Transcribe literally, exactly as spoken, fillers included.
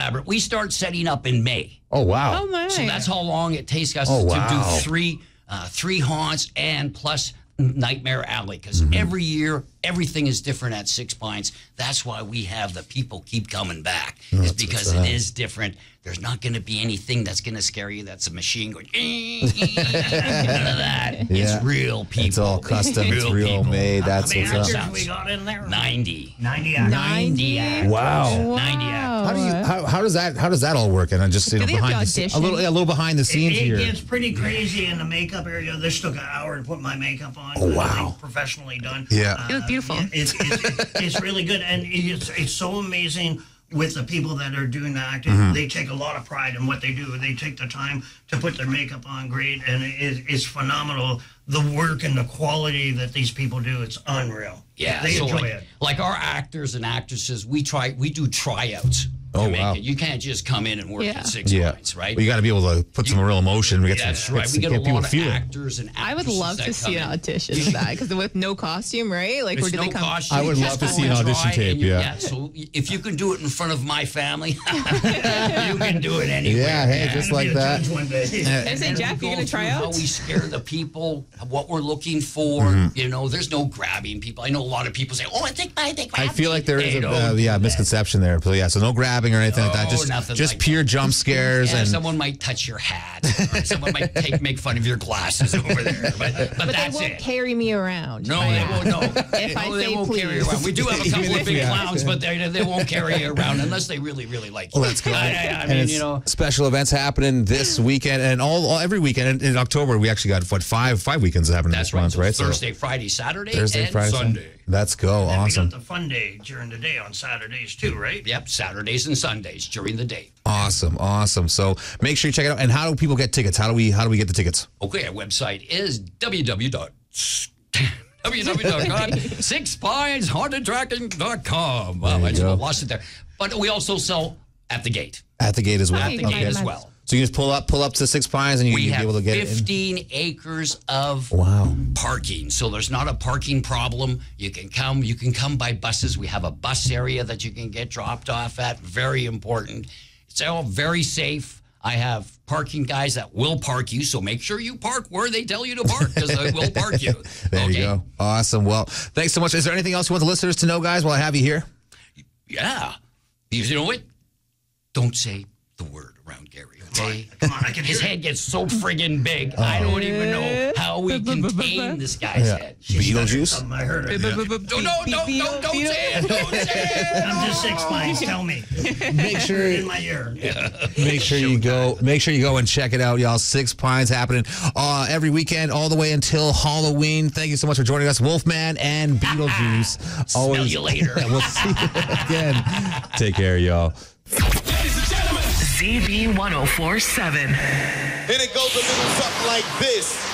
elaborate. We start setting up in May. Oh, wow. Oh, my. So that's how long it takes us Oh, to wow. do three uh, three haunts and plus Nightmare Alley, because Mm-hmm. every year everything is different at Six Pines. That's why we have the people keep coming back. Oh, It's because it is different. There's not going to be anything that's going to scare you. That's a machine going. None of that. Yeah. It's real people. It's all custom. It's Real real people. made. That's How many what's up. actors we got in there? ninety. ninety actors. ninety actors. Wow. ninety actors. How do you how, how does that how does that all work? And I'm just you know, they have behind to the scenes, a audition? little yeah, a little behind the scenes It, it here. gets pretty crazy in the makeup area. This took an hour to put my makeup on. Oh, uh, wow. Professionally done. Yeah. You look beautiful. yeah, It's, it's, it's really good. And it's, it's so amazing with the people that are doing the acting. Mm-hmm. They take a lot of pride in what they do. They take the time to put their makeup on great. And it is, it's phenomenal. The work and the quality that these people do, it's unreal. Yeah, They so enjoy like, it. like our actors and actresses, we try we do tryouts. Oh, to make wow. it. You can't just come in and work Yeah. at Six Yeah, Pines, right? Well, you got to be able to put some real emotion. We get That's some, right. get We get a some- people lot of feel it. actors and actresses I would love that to come see an in. audition of that because with no costume, right? Like, where There's do no they come? costume. I would You love just to go see an and audition try, tape, and you- yeah. So if you can do it in front of my family, you can do it anywhere. Yeah, hey, man. just I'm like gonna be a that. judge one day. I say, And Jeff, we you go gonna try through out? How we scare the people, what we're looking for. Mm-hmm. You know, there's no grabbing people. I know a lot of people say, "Oh, I think I think." I feel like there is They a don't uh, do yeah that. misconception there. So yeah, so no grabbing or anything like that. No, Just nothing just like pure that. jump scares Yeah, and someone might touch your hat. Or someone might take make fun of your glasses over there. But, but, But they that's won't it. carry me around. No, My they ass. won't. No, If no, I they say won't carry you please. around. We do have a Even couple if of big we ask. clowns, but they they won't carry you around unless they really really like you. Well, that's good. I, I, I and mean, it's you know, special events happening this weekend and all, all every weekend. In, in October, we actually got what five five weekends happening that's this right. month, So right? So Thursday, Friday, Saturday, Thursday, and Friday, Sunday. Let's go! And Awesome, we got the fun day during the day on Saturdays too, right? Yep, Saturdays and Sundays during the day. awesome, awesome. So make sure you check it out. And how do people get tickets? How do we how do we get the tickets? Okay, our website is w w w dot w w w dot six pines haunted tracking dot com. Wow, There I you just go. lost it there. But we also sell at the gate. At the gate as well. At the Okay, gate as nice. well. So you just pull up pull up to Six Pines and you We can be have able to get it. In. fifteen acres of Wow. parking, so there's not a parking problem. You can come. You can come by buses. We have a bus area that you can get dropped off at. Very important. It's all very safe. I have parking guys that will park you, so make sure you park where they tell you to park because they will park you. There okay? you go. Awesome. Well, thanks so much. Is there anything else you want the listeners to know, guys, while I have you here? Yeah. You know what? Don't say the word around Gary, okay? Come on, I can His hear it. head gets so friggin' big, I don't even know how we contain this guy's Yeah. head. Beetlejuice? Something, I heard it. No, no, don't, don't, don't say it. Don't say it. I'm just Six Pines. Tell me. Make sure In my ear. Make sure you go. Make sure you go and check it out, y'all. Six Pines happening uh, every weekend, all the way until Halloween. Thank you so much for joining us, Wolfman and Beetlejuice. Smell you later. We'll see you again. Take care, y'all. Z B one oh four seven. And it goes a little something like this.